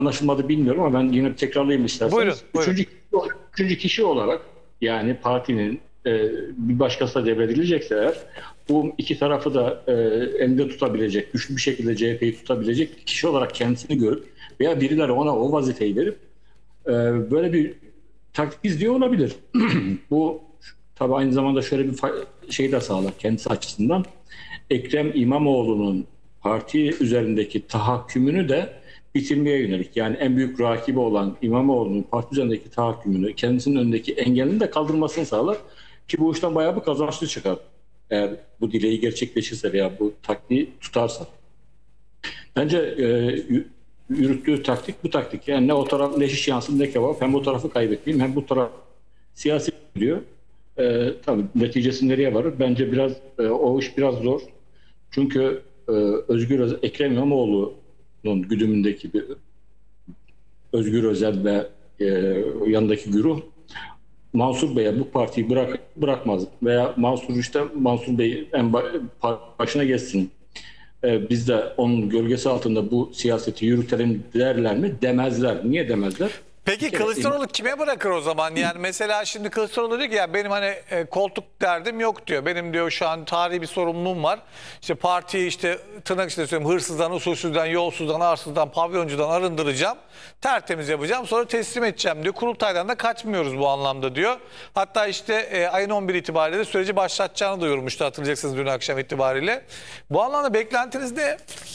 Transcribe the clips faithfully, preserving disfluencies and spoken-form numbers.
anlaşılmadı bilmiyorum ama ben yine tekrarlayayım isterseniz. Buyurun, buyurun. Üçüncü, üçüncü kişi olarak yani partinin e, bir başkasına devredilecekse eğer bu iki tarafı da e, elinde tutabilecek, güçlü bir şekilde C H P'yi tutabilecek kişi olarak kendisini görüp veya birileri ona o vazifeyi verip e, böyle bir taktik izliyor olabilir. Bu tabii aynı zamanda şöyle bir şey de sağlar kendisi açısından. Ekrem İmamoğlu'nun parti üzerindeki tahakkümünü de bitirmeye yönelik. Yani en büyük rakibi olan İmamoğlu'nun parti üzerindeki tahakkümünü, kendisinin önündeki engelini de kaldırmasını sağlar. Ki bu işten bayağı bir kazançlı çıkar. Eğer bu dileği gerçekleşirse veya bu taktiği tutarsa. Bence e, yürüttüğü taktik bu taktik. Yani ne o taraf ne şiş yansın ne kebap. Hem bu tarafı kaybetmeyeyim hem bu taraf siyasi diyor. E, tabii neticesi nereye varır? Bence biraz e, o iş biraz zor. Çünkü e, Özgür Özel, Ekrem İmamoğlu'nun güdümündeki bir Özgür Özel ve e, yanındaki güruh Mansur Bey'e bu partiyi bırak, bırakmaz veya Mansur işte Mansur Bey en başına geçsin. E, biz de onun gölgesi altında bu siyaseti yürütelim derler mi? Demezler. Niye demezler? Peki Kılıçdaroğlu kime bırakır o zaman? Yani mesela şimdi Kılıçdaroğlu diyor ki ya benim hani e, koltuk derdim yok diyor. Benim diyor şu an tarihi bir sorumluluğum var. İşte partiyi işte tırnak içinde söylüyorum hırsızdan, usulsüzden, yolsuzdan, arsızdan, pavyoncudan arındıracağım. Tertemiz yapacağım. Sonra teslim edeceğim diyor. Kurultaydan da kaçmıyoruz bu anlamda diyor. Hatta işte e, ayın on bir itibariyle de süreci başlatacağını duyurmuştu hatırlayacaksınız dün akşam itibariyle. Bu anlamda beklentiniz ne?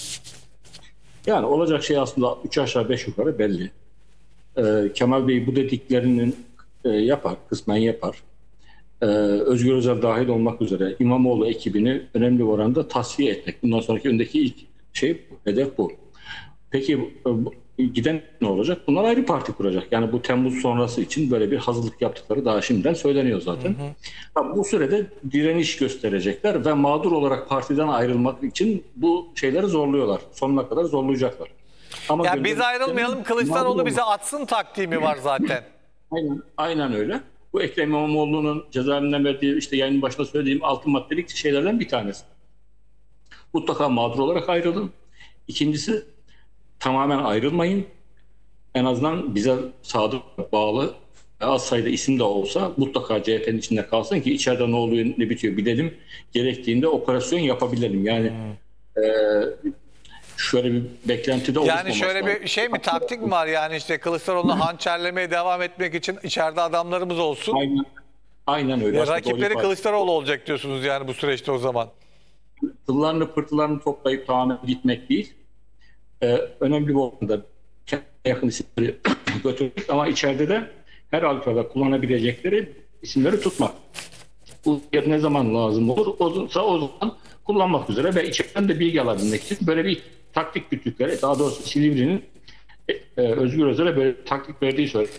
Yani olacak şey aslında üç aşağı beş yukarı belli. Ee, Kemal Bey bu dediklerinin e, yapar, kısmen yapar. Ee, Özgür Özel dahil olmak üzere İmamoğlu ekibini önemli oranda tasfiye etmek. Bundan sonraki öndeki ilk şey bu, hedef bu. Peki e, giden ne olacak? Bunlar ayrı parti kuracak. Yani bu Temmuz sonrası için böyle bir hazırlık yaptıkları daha şimdiden söyleniyor zaten. Hı hı. Ha, bu sürede direniş gösterecekler ve mağdur olarak partiden ayrılmak için bu şeyleri zorluyorlar. Sonuna kadar zorlayacaklar. Ama yani biz ayrılmayalım, Kılıçdaroğlu bize atsın taktiği mi var zaten? Aynen, aynen öyle. Bu Ekrem İmamoğlu'nun cezaevinden verdiği işte yayının başında söylediğim altın maddelik şeylerden bir tanesi. Mutlaka mağdur olarak ayrılın. İkincisi tamamen ayrılmayın. En azından bize sadık, bağlı az sayıda isim de olsa mutlaka C H P'nin içinde kalsın ki içeride ne oluyor ne bitiyor bilelim. Gerektiğinde operasyon yapabilelim. Yani hmm. e, şöyle bir beklenti de oluşmaması. Yani şöyle bir şey mi, taktik mi var yani işte Kılıçdaroğlu'nu hançerlemeye devam etmek için içeride adamlarımız olsun. Aynen, aynen öyle. Ve rakipleri Kılıçdaroğlu olacak diyorsunuz yani bu süreçte o zaman. Pıllarını pırtılarını toplayıp tamamen gitmek değil. Ee, önemli bir oranda yakın isimleri götürmek ama içeride de her halükarda kullanabilecekleri isimleri tutmak. Bu ne zaman lazım olur? Olursa o zaman kullanmak üzere ve içeriden de bilgi alabilmek için böyle bir taktik güttükleri, daha doğrusu Silivri'nin e, Özgür Özel'e böyle taktik verdiği söyleniyor.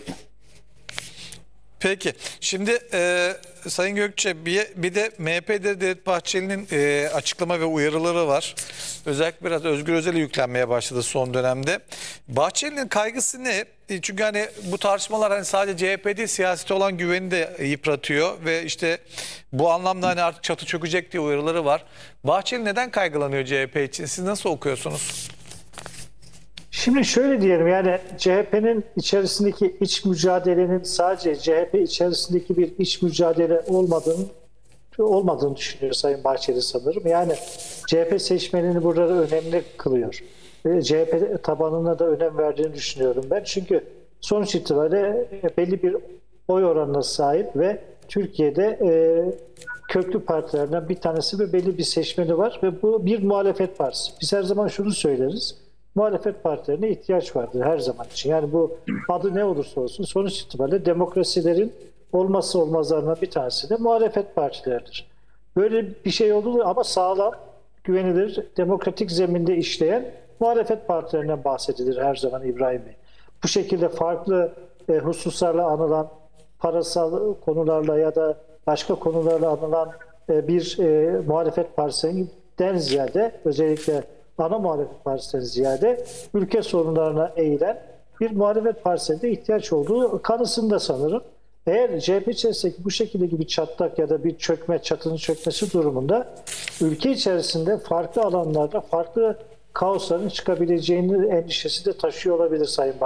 Peki. Şimdi e, Sayın Gökçe bir, bir de M H P'de Devlet Bahçeli'nin e, açıklama ve uyarıları var. Özellikle biraz Özgür Özel'e yüklenmeye başladı son dönemde. Bahçeli'nin kaygısı ne? E, çünkü hani bu tartışmalar hani sadece C H P değil siyasete olan güveni de yıpratıyor ve işte bu anlamda hani artık çatı çökecek diye uyarıları var. Bahçeli neden kaygılanıyor C H P için? Siz nasıl okuyorsunuz? Şimdi şöyle diyelim, yani C H P'nin içerisindeki iç mücadelenin sadece C H P içerisindeki bir iç mücadele olmadığını olmadığını düşünüyor Sayın Bahçeli sanırım. Yani C H P seçmenini burada önemli kılıyor. Ve C H P tabanına da önem verdiğini düşünüyorum ben. Çünkü sonuç itibariyle belli bir oy oranına sahip ve Türkiye'de e, köklü partilerden bir tanesi ve belli bir seçmeni var ve bu bir muhalefet partisi. Biz her zaman şunu söyleriz. Muhalefet partilerine ihtiyaç vardır her zaman için. Yani bu adı ne olursa olsun sonuç itibariyle demokrasilerin olmazsa olmazlarından bir tanesi de muhalefet partileridir. Böyle bir şey olur ama sağlam, güvenilir, demokratik zeminde işleyen muhalefet partilerinden bahsedilir her zaman İbrahim Bey. Bu şekilde farklı e, hususlarla anılan, parasal konularla ya da başka konularla anılan e, bir e, muhalefet partisinden ziyade, özellikle ana muhalefet partisinden ziyade ülke sorunlarına eğilen bir muhalefet partisine de ihtiyaç olduğu kanısında sanırım. Eğer C H P içerisindeki bu şekilde gibi çatlak ya da bir çökme, çatının çökmesi durumunda ülke içerisinde farklı alanlarda farklı kaosların çıkabileceğini endişesi de taşıyor olabilir Sayın Bahçeli.